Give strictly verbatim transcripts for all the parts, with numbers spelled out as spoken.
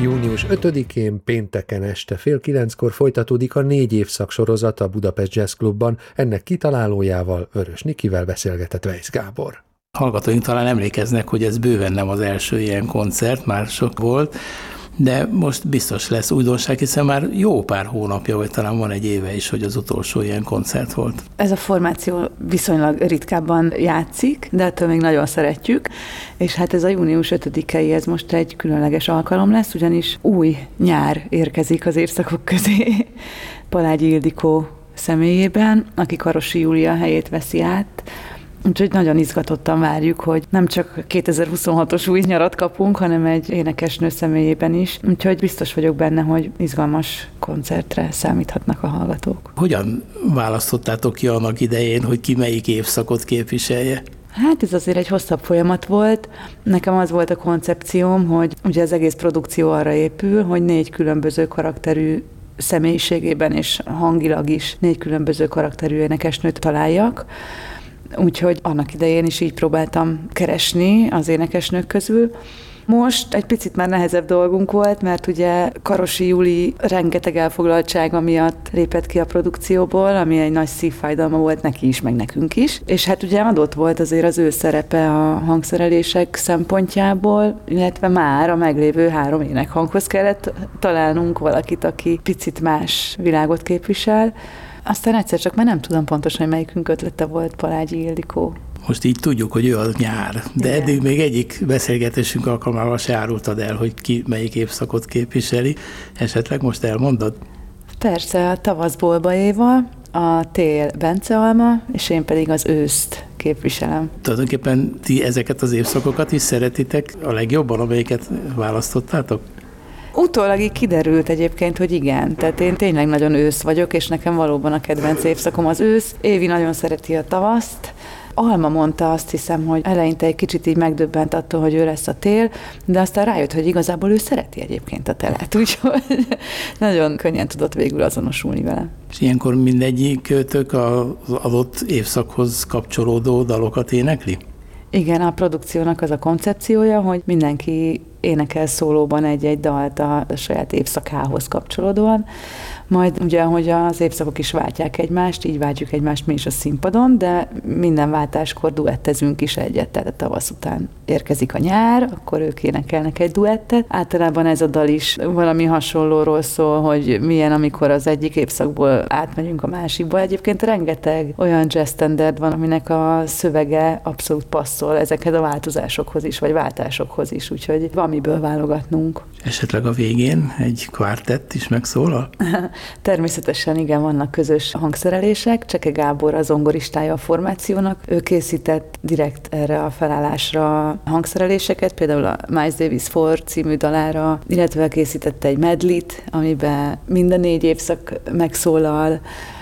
június ötödikén pénteken este fél kilenckor folytatódik a négy évszak sorozat a Budapest Jazz Clubban. Ennek kitalálójával, Vörös Nikivel beszélgetett Weisz Gábor. Hallgatóink talán emlékeznek, hogy ez bőven nem az első ilyen koncert, már sok volt, de most biztos lesz újdonság, hiszen már jó pár hónapja, vagy talán van egy éve is, hogy az utolsó ilyen koncert volt. Ez a formáció viszonylag ritkábban játszik, de ettől még nagyon szeretjük, és hát ez a június ötödikei, ez most egy különleges alkalom lesz, ugyanis új nyár érkezik az évszakok közé Palágyi Ildikó személyében, aki Karosi Júlia helyét veszi át. Úgyhogy nagyon izgatottan várjuk, hogy nem csak kétezer-huszonhatos új nyarat kapunk, hanem egy énekesnő személyében is. Úgyhogy biztos vagyok benne, hogy izgalmas koncertre számíthatnak a hallgatók. Hogyan választottátok ki annak idején, hogy ki melyik évszakot képviselje? Hát ez azért egy hosszabb folyamat volt. Nekem az volt a koncepcióm, hogy ugye az egész produkció arra épül, hogy négy különböző karakterű személyiségében és hangilag is négy különböző karakterű énekesnőt találjak. Úgyhogy annak idején is így próbáltam keresni az énekesnők közül. Most egy picit már nehezebb dolgunk volt, mert ugye Karosi Júli rengeteg elfoglaltsága miatt lépett ki a produkcióból, ami egy nagy szívfájdalma volt neki is, meg nekünk is. És hát ugye adott volt azért az ő szerepe a hangszerelések szempontjából, illetve már a meglévő három énekhanghoz kellett találnunk valakit, aki picit más világot képvisel. Aztán egyszer csak már nem tudom pontosan, hogy melyikünk ötlete volt Palágyi Ildikó. Most így tudjuk, hogy ő az nyár, de igen. Eddig még egyik beszélgetésünk alkalmával se árultad el, hogy ki melyik évszakot képviseli. Esetleg most elmondod? Persze, a tavasz Bolba Éva, a tél Bence Alma, és én pedig az őszt képviselem. Tulajdonképpen ti ezeket az évszakokat is szeretitek a legjobban, amelyiket választottátok? Utólag így kiderült egyébként, hogy igen. Tehát én tényleg nagyon ősz vagyok, és nekem valóban a kedvenc évszakom az ősz. Évi nagyon szereti a tavaszt. Alma mondta, azt hiszem, hogy eleinte egy kicsit így megdöbbent attól, hogy ő lesz a tél, de aztán rájött, hogy igazából ő szereti egyébként a telet, úgyhogy nagyon könnyen tudott végül azonosulni vele. És ilyenkor mindegyikőtök az adott évszakhoz kapcsolódó dalokat énekli? Igen, a produkciónak az a koncepciója, hogy mindenki énekel szólóban egy-egy dalt a saját évszakához kapcsolódóan. Majd ugye, hogy az évszakok is váltják egymást, így váltjuk egymást mi is a színpadon, de minden váltáskor duettezünk is egyet, tehát a tavasz után érkezik a nyár, akkor ők énekelnek egy duettet. Általában ez a dal is valami hasonlóról szól, hogy milyen, amikor az egyik évszakból átmegyünk a másikba. Egyébként rengeteg olyan jazz standard van, aminek a szövege abszolút passzol ezekhez a változásokhoz is, vagy váltásokhoz is, úgyhogy van miből válogatnunk. Esetleg a végén egy kvártett is megszólal? Természetesen igen, vannak közös hangszerelések. Cseke Gábor a zongoristája a formációnak. Ő készített direkt erre a felállásra hangszereléseket, például a Miles Davis Four című dalára, illetve készítette egy medlit, amiben minden négy évszak megszólal,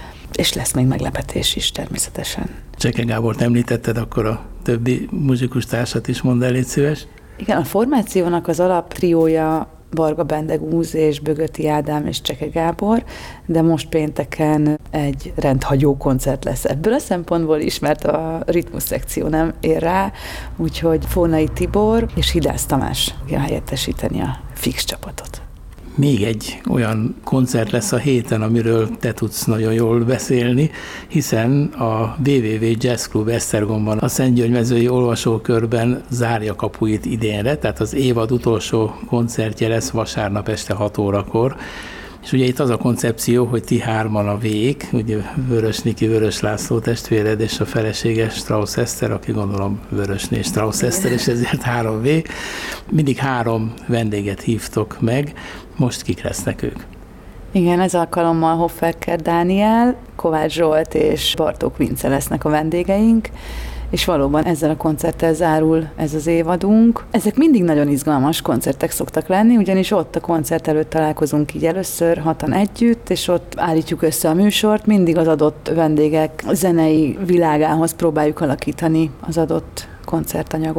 és lesz még meglepetés is természetesen. Cseke Gábort említetted, akkor a többi muzsikus társat is mondd el, légy szíves. Igen, a formációnak az alaptriója Varga Bendegúz és Bögöti Ádám és Cseke Gábor, de most pénteken egy rendhagyó koncert lesz ebből a szempontból is, mert a ritmus szekció nem ér rá, úgyhogy Fónai Tibor és Hidász Tamás fogja helyettesíteni a fix csapatot. Még egy olyan koncert lesz a héten, amiről te tudsz nagyon jól beszélni, hiszen a dupla vé vé vé Jazz Club Esztergomban a Szentgyörgymezői olvasókörben zárja kapuit idénre, tehát az évad utolsó koncertje lesz vasárnap este hat órakor. És ugye itt az a koncepció, hogy ti hárman a vék, ugye Vörös Niki, Vörös László testvéred és a felesége Strauss Eszter, aki gondolom Vörösné Strauss Eszter, és ezért három vé. Mindig három vendéget hívtok meg, most kik lesznek ők? Igen, ez alkalommal Hofferker Dániel, Kovács Zsolt és Bartók Vince lesznek a vendégeink, és valóban ezzel a koncerttel zárul ez az évadunk. Ezek mindig nagyon izgalmas koncertek szoktak lenni, ugyanis ott a koncert előtt találkozunk így először hatan együtt, és ott állítjuk össze a műsort, mindig az adott vendégek zenei világához próbáljuk alakítani az adott koncertanyagot.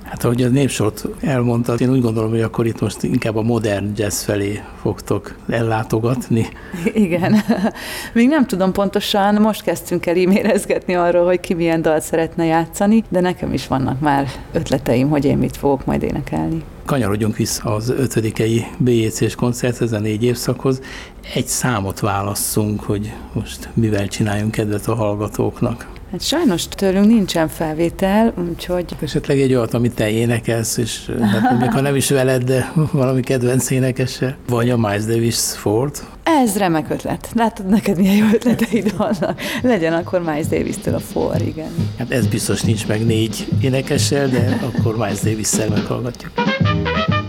Hát ahogy a népsort elmondtad, én úgy gondolom, hogy akkor itt most inkább a modern jazz felé fogtok ellátogatni. Igen. Még nem tudom pontosan, most kezdtünk el e-mailezgetni arról, hogy ki milyen dalt szeretne játszani, de nekem is vannak már ötleteim, hogy én mit fogok majd énekelni. Kanyarodjunk vissza az ötödikei bé jé cés koncerthez, a négy évszakhoz. Egy számot válasszunk, hogy most mivel csináljunk kedvet a hallgatóknak. Hát sajnos tőlünk nincsen felvétel, úgyhogy... Esetleg egy olyat, amit te énekelsz, és hát, még ha nem is veled, de valami kedvenc énekese, vagy a Miles Davis Ford. Ez remek ötlet. Látod, neked milyen jó ötleteid vannak. Legyen akkor Miles Davis-től a Ford, igen. Hát ez biztos nincs meg négy énekessel, de akkor Miles Davis-szel meghallgatjuk.